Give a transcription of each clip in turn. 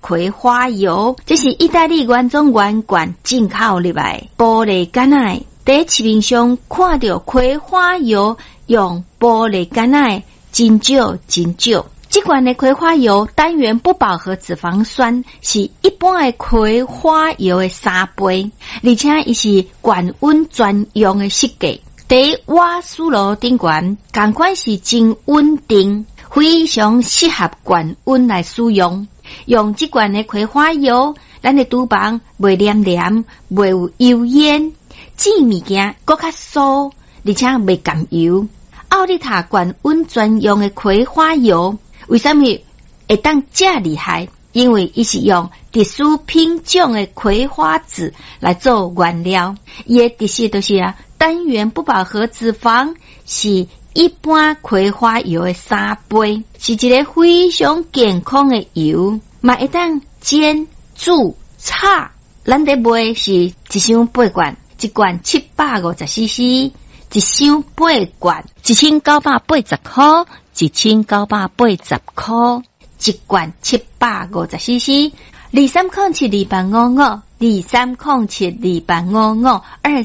葵花油，这是意大利原装原罐进口入来玻璃干奶。在市面上看到葵花油用玻璃干奶真少。这款的葵花油单元不饱和脂肪酸是一般的葵花油的3倍，而且它是高温专用的设计。在瓦斯炉顶端，同款是真稳定，非常适合高温来使用。用这款的葵花油，咱的厨房袂黏黏，袂有油烟，煮物件更较酥，而且袂甘油。奥利塔高温专用的葵花油。为什么会当这厉害？因为它是用特殊品种的葵花籽来做原料，伊的特色就是单元不饱和脂肪是一般葵花油的3倍，是一个非常健康的油，嘛会当煎、煮、炒。咱在卖是一箱8罐，一罐750cc， 一箱8罐1980块。1980块，一罐750cc， 23072855 23072855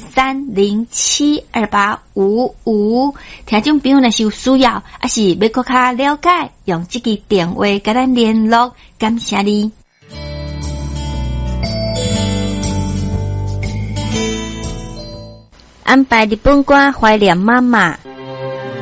23072855。听众朋友若是有需要，还是要更加了解，用这个电话跟咱联络。感谢你。安排日本歌怀念妈妈。